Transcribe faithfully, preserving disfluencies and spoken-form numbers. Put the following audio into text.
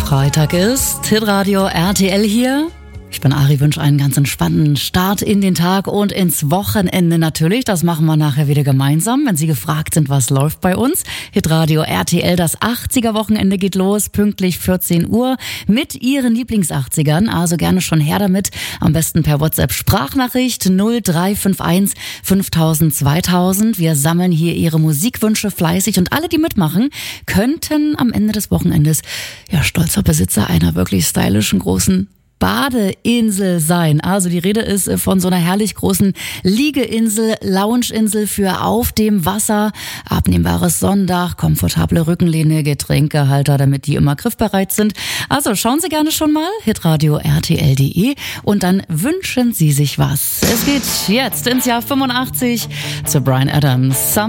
Freitag ist Hitradio R T L hier. Ich bin Ari, wünsche einen ganz entspannten Start in den Tag und ins Wochenende natürlich. Das machen wir nachher wieder gemeinsam, wenn Sie gefragt sind, was läuft bei uns. Hitradio R T L, das achtziger-Wochenende geht los, pünktlich vierzehn Uhr mit Ihren Lieblings-achtzigern. Also gerne schon her damit, am besten per WhatsApp-Sprachnachricht null drei fünf eins fünftausend zweitausend. Wir sammeln hier Ihre Musikwünsche fleißig und alle, die mitmachen, könnten am Ende des Wochenendes ja stolzer Besitzer einer wirklich stylischen großen Badeinsel sein. Also die Rede ist von so einer herrlich großen Liegeinsel, Loungeinsel für auf dem Wasser, abnehmbares Sonnendach, komfortable Rückenlehne, Getränkehalter, damit die immer griffbereit sind. Also schauen Sie gerne schon mal, hitradio R T L punkt de, und dann wünschen Sie sich was. Es geht jetzt ins Jahr fünfundachtzig zu Bryan Adams.